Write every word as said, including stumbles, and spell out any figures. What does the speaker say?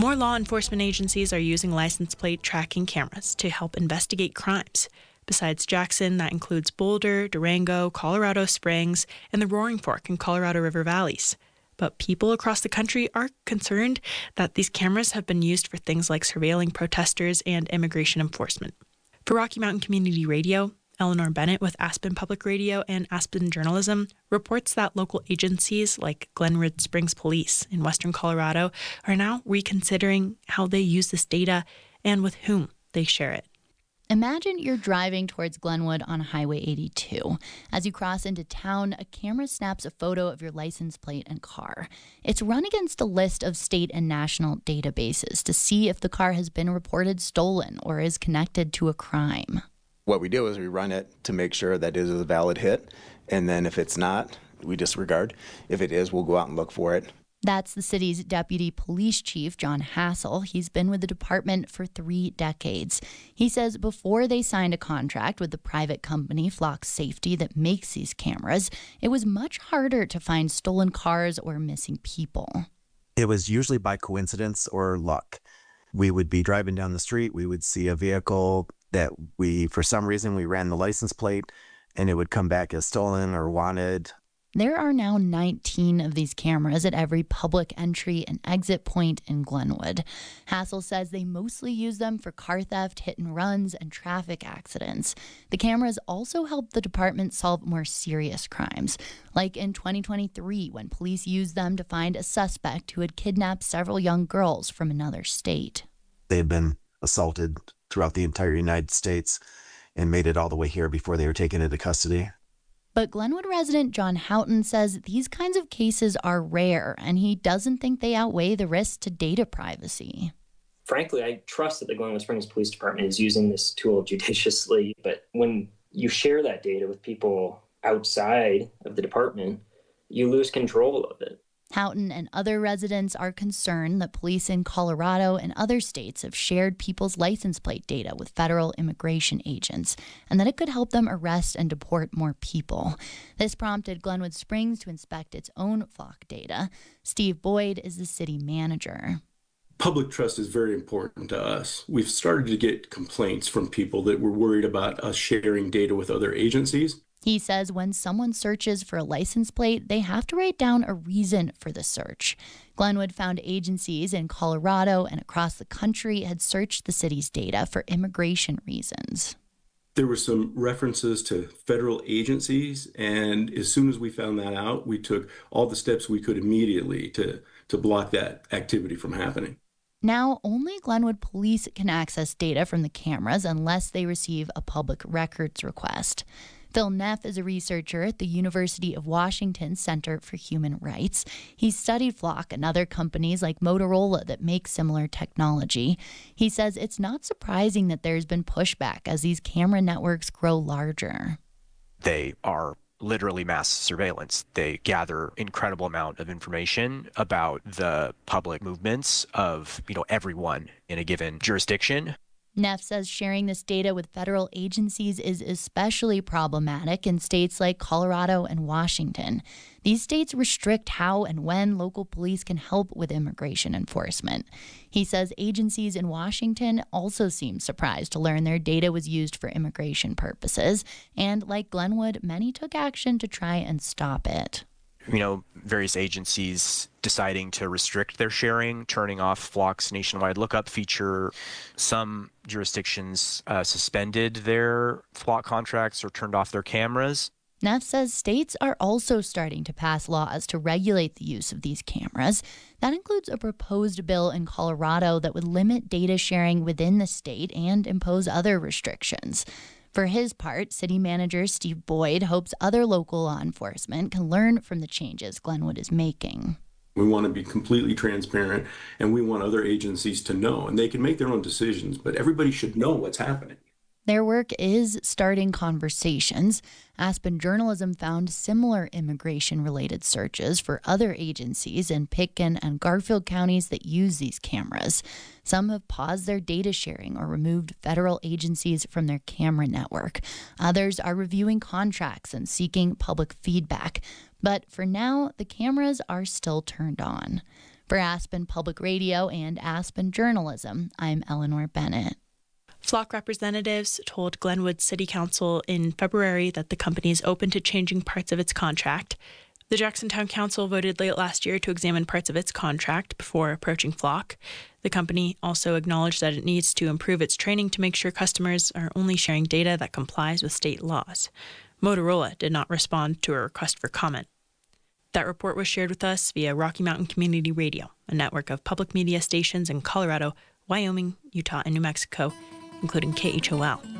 More law enforcement agencies are using license plate tracking cameras to help investigate crimes. Besides Jackson, that includes Boulder, Durango, Colorado Springs, and the Roaring Fork and Colorado River valleys. But people across the country are concerned that these cameras have been used for things like surveilling protesters and immigration enforcement. For Rocky Mountain Community Radio, Eleanor Bennett with Aspen Public Radio and Aspen Journalism reports that local agencies like Glenwood Springs Police in western Colorado are now reconsidering how they use this data and with whom they share it. Imagine you're driving towards Glenwood on Highway eighty-two. As you cross into town, a camera snaps a photo of your license plate and car. It's run against a list of state and national databases to see if the car has been reported stolen or is connected to a crime. What we do is we run it to make sure that it is a valid hit, and then if it's not, we disregard. If it is, we'll go out and look for it. That's the city's deputy police chief, John Hassel. He's been with the department for three decades. He says before they signed a contract with the private company Flock Safety that makes these cameras, it was much harder to find stolen cars or missing people. It was usually by coincidence or luck. We would be driving down the street, we would see a vehicle that we, for some reason, we ran the license plate and it would come back as stolen or wanted. There are now nineteen of these cameras at every public entry and exit point in Glenwood. Hassel says they mostly use them for car theft, hit and runs, and traffic accidents. The cameras also help the department solve more serious crimes, like in twenty twenty-three when police used them to find a suspect who had kidnapped several young girls from another state. They had been assaulted throughout the entire United States and made it all the way here before they were taken into custody. But Glenwood resident John Houghton says these kinds of cases are rare, and he doesn't think they outweigh the risk to data privacy. Frankly, I trust that the Glenwood Springs Police Department is using this tool judiciously, but when you share that data with people outside of the department, you lose control of it. Houghton and other residents are concerned that police in Colorado and other states have shared people's license plate data with federal immigration agents, and that it could help them arrest and deport more people. This prompted Glenwood Springs to inspect its own Flock data. Steve Boyd is the city manager. Public trust is very important to us. We've started to get complaints from people that were worried about us sharing data with other agencies. He says when someone searches for a license plate, they have to write down a reason for the search. Glenwood found agencies in Colorado and across the country had searched the city's data for immigration reasons. There were some references to federal agencies, and as soon as we found that out, we took all the steps we could immediately to, to block that activity from happening. Now, only Glenwood police can access data from the cameras unless they receive a public records request. Phil Neff is a researcher at the University of Washington Center for Human Rights. He's studied Flock and other companies like Motorola that make similar technology. He says it's not surprising that there's been pushback as these camera networks grow larger. They are literally mass surveillance. They gather incredible amount of information about the public movements of, you know, everyone in a given jurisdiction. Neff says sharing this data with federal agencies is especially problematic in states like Colorado and Washington. These states restrict how and when local police can help with immigration enforcement. He says agencies in Washington also seemed surprised to learn their data was used for immigration purposes, and like Glenwood, many took action to try and stop it. You know, various agencies deciding to restrict their sharing, turning off Flock's nationwide lookup feature. Some jurisdictions uh, suspended their Flock contracts or turned off their cameras. Neff says states are also starting to pass laws to regulate the use of these cameras. That includes a proposed bill in Colorado that would limit data sharing within the state and impose other restrictions. For his part, city manager Steve Boyd hopes other local law enforcement can learn from the changes Glenwood is making. We want to be completely transparent, and we want other agencies to know, and they can make their own decisions, but everybody should know what's happening. Their work is starting conversations. Aspen Journalism found similar immigration-related searches for other agencies in Pitkin and Garfield counties that use these cameras. Some have paused their data sharing or removed federal agencies from their camera network. Others are reviewing contracts and seeking public feedback. But for now, the cameras are still turned on. For Aspen Public Radio and Aspen Journalism, I'm Eleanor Bennett. Flock representatives told Glenwood City Council in February that the company is open to changing parts of its contract. The Jackson Town Council voted late last year to examine parts of its contract before approaching Flock. The company also acknowledged that it needs to improve its training to make sure customers are only sharing data that complies with state laws. Motorola did not respond to a request for comment. That report was shared with us via Rocky Mountain Community Radio, a network of public media stations in Colorado, Wyoming, Utah, and New Mexico, including K H O L.